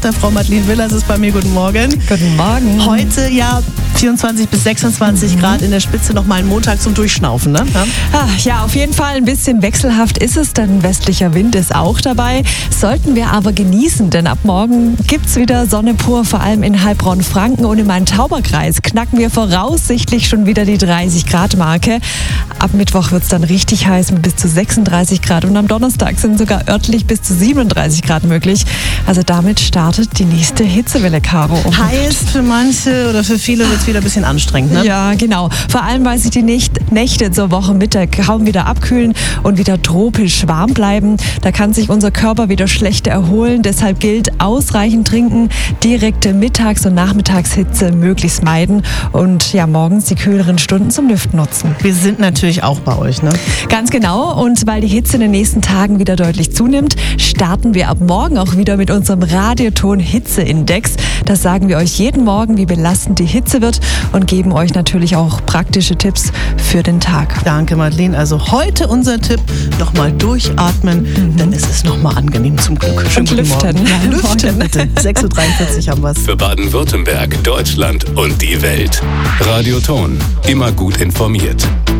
Der Frau Madeleine Willers ist bei mir. Guten Morgen. Guten Morgen. Heute 24 bis 26 Grad in der Spitze, nochmal ein Montag zum Durchschnaufen, ne? Ja, auf jeden Fall ein bisschen wechselhaft ist es, denn westlicher Wind ist auch dabei. Sollten wir aber genießen, denn ab morgen gibt's wieder Sonne pur, vor allem in Heilbronn-Franken und im Main-Tauber-Kreis knacken wir voraussichtlich schon wieder die 30-Grad-Marke. Ab Mittwoch wird's dann richtig heiß mit bis zu 36 Grad und am Donnerstag sind sogar örtlich bis zu 37 Grad möglich. Also damit startet die nächste Hitzewelle, Caro. Heißt für manche oder für viele wird es wieder ein bisschen anstrengend, ne? Ja, genau. Vor allem, weil sich die Nächte zur Wochenmitte kaum wieder abkühlen und wieder tropisch warm bleiben. Da kann sich unser Körper wieder schlecht erholen. Deshalb gilt, ausreichend trinken, direkte Mittags- und Nachmittagshitze möglichst meiden und ja, morgens die kühleren Stunden zum Lüften nutzen. Wir sind natürlich auch bei euch, ne? Ganz genau. Und weil die Hitze in den nächsten Tagen wieder deutlich zunimmt, starten wir ab morgen auch wieder mit unserem Radioton-Hitzeindex. Das sagen wir euch jeden Morgen, wie belastend die Hitze wird und geben euch natürlich auch praktische Tipps für den Tag. Danke, Madeleine. Also heute unser Tipp, nochmal durchatmen, dann ist es nochmal angenehm zum Glück. Und lüften. Ja, lüften bitte. 6.43 Uhr haben wir es. Für Baden-Württemberg, Deutschland und die Welt. Radioton. Immer gut informiert.